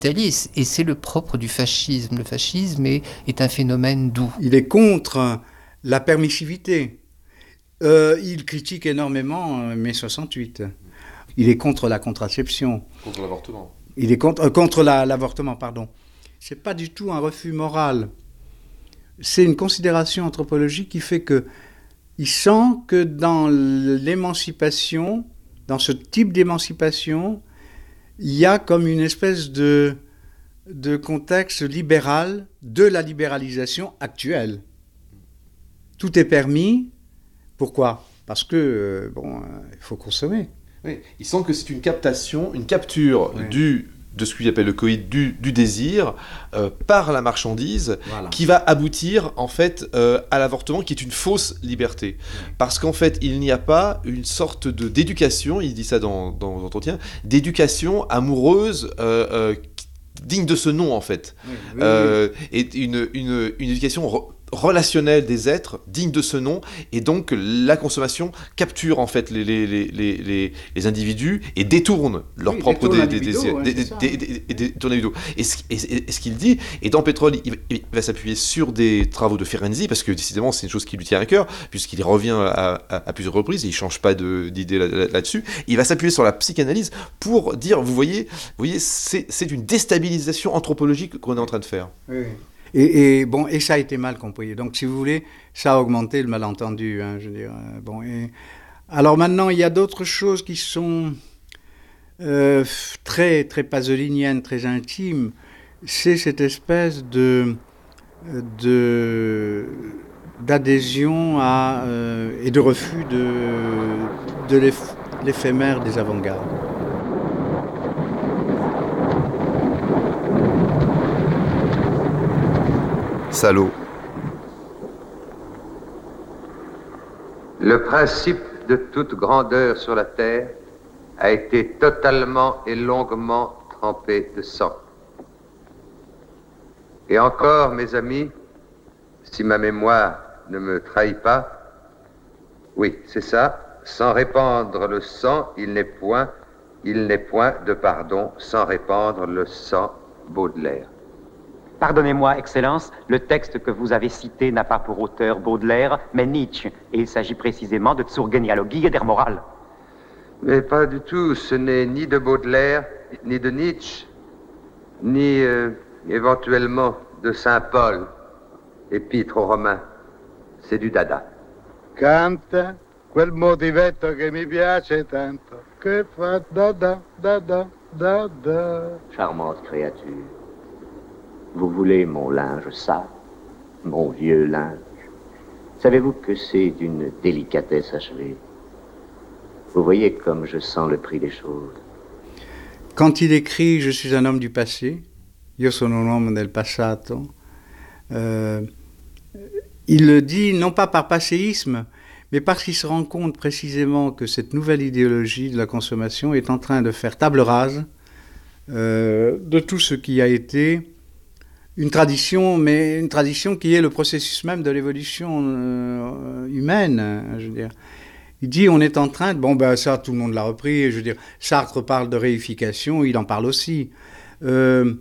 Et c'est le propre du fascisme. Le fascisme est un phénomène doux. Il est contre la permissivité. Il critique énormément mai 68. Il est contre la contraception. Contre l'avortement. Il est contre l'avortement, pardon. C'est pas du tout un refus moral. C'est une considération anthropologique qui fait que il sent que dans l'émancipation, dans ce type d'émancipation, il y a comme une espèce de contexte libéral de la libéralisation actuelle. Tout est permis. Pourquoi ? Parce que, il faut consommer. Oui, il sent que c'est une capture Oui. de ce qu'il appelle le coït du désir par la marchandise, Voilà. qui va aboutir en fait à l'avortement, qui est une fausse liberté. Oui. Parce qu'en fait, il n'y a pas une sorte d'éducation, il dit ça dans l'entretien, d'éducation amoureuse digne de ce nom en fait. Oui. Et une éducation relationnelle des êtres digne de ce nom, et donc la consommation capture en fait les individus et détourne leur propre désirs, détourne libido. Et ce qu'il dit, et dans Pétrole, il va s'appuyer sur des travaux de Ferenczi, parce que décidément c'est une chose qui lui tient à cœur, puisqu'il revient à plusieurs reprises et il change pas d'idée là-dessus. Il va s'appuyer sur la psychanalyse pour dire, vous voyez, c'est une déstabilisation anthropologique qu'on est en train de faire. Oui. Et ça a été mal compris. Donc, si vous voulez, ça a augmenté le malentendu. Je veux dire. Alors maintenant, il y a d'autres choses qui sont très, très pasoliniennes, très intimes. C'est cette espèce d'adhésion et de refus de l'éphémère des avant-gardes. Salaud. Le principe de toute grandeur sur la terre a été totalement et longuement trempé de sang. Et encore, mes amis, si ma mémoire ne me trahit pas, oui, c'est ça, sans répandre le sang, il n'est point de pardon sans répandre le sang. Baudelaire. Pardonnez-moi, Excellence, le texte que vous avez cité n'a pas pour auteur Baudelaire, mais Nietzsche. Et il s'agit précisément de Zur-Genealogie der Moral. Mais pas du tout, ce n'est ni de Baudelaire, ni de Nietzsche, ni éventuellement de Saint-Paul, épître aux Romains. C'est du Dada. Canta quel motivetto che mi piace tanto, che fa Dada, Dada, Dada. Charmante créature. Vous voulez mon linge sale, mon vieux linge. Savez-vous que c'est d'une délicatesse achevée? Vous voyez comme je sens le prix des choses. Quand il écrit « Je suis un homme du passé », « Io sono un uomo del passato », il le dit non pas par passéisme, mais parce qu'il se rend compte précisément que cette nouvelle idéologie de la consommation est en train de faire table rase de tout ce qui a été une tradition, mais une tradition qui est le processus même de l'évolution humaine, je veux dire. Il dit, on est en train de... ça, tout le monde l'a repris, je veux dire, Sartre parle de réification, il en parle aussi. Ce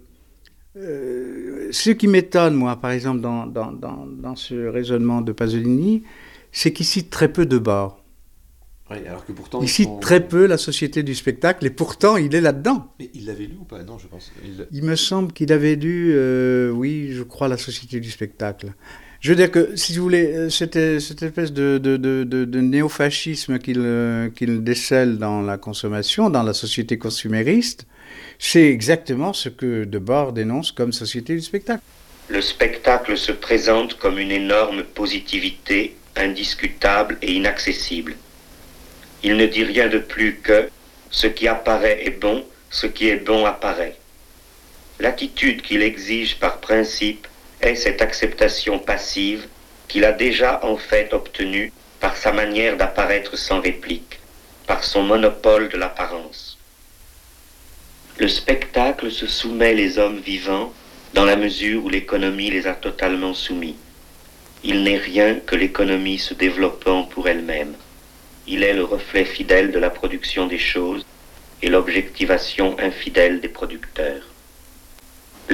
qui m'étonne, moi, par exemple, dans ce raisonnement de Pasolini, c'est qu'il cite très peu Debord. Oui, alors que pourtant, il cite très peu la société du spectacle, et pourtant, il est là-dedans. Mais il l'avait lu ou pas? Non, je pense. Il me semble qu'il avait lu, oui, je crois, la société du spectacle. Je veux dire que, si vous voulez, cette espèce de néofascisme qu'il décèle dans la consommation, dans la société consumériste, c'est exactement ce que Debord dénonce comme société du spectacle. Le spectacle se présente comme une énorme positivité, indiscutable et inaccessible. Il ne dit rien de plus que « ce qui apparaît est bon, ce qui est bon apparaît ». L'attitude qu'il exige par principe est cette acceptation passive qu'il a déjà en fait obtenue par sa manière d'apparaître sans réplique, par son monopole de l'apparence. Le spectacle se soumet les hommes vivants dans la mesure où l'économie les a totalement soumis. Il n'est rien que l'économie se développant pour elle-même. Il est le reflet fidèle de la production des choses et l'objectivation infidèle des producteurs.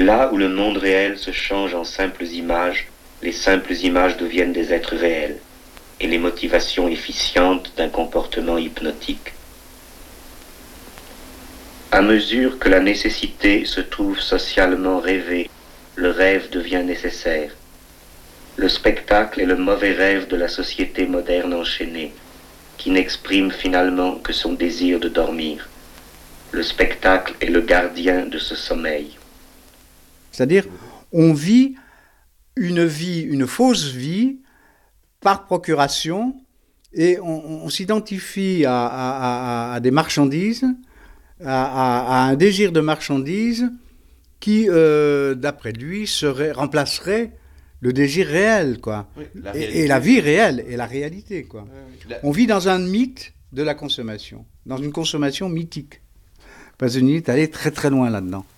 là où le monde réel se change en simples images, les simples images deviennent des êtres réels et les motivations efficientes d'un comportement hypnotique. À mesure que la nécessité se trouve socialement rêvée, le rêve devient nécessaire. Le spectacle est le mauvais rêve de la société moderne enchaînée, qui n'exprime finalement que son désir de dormir. Le spectacle est le gardien de ce sommeil. C'est-à-dire, on vit, une fausse vie, par procuration, et on s'identifie à des marchandises, à un désir de marchandises qui, d'après lui, remplacerait le désir réel, quoi. Oui, et la vie réelle, et la réalité, quoi. On vit dans un mythe de la consommation, dans une consommation mythique. Pasolini est allé très très loin là-dedans.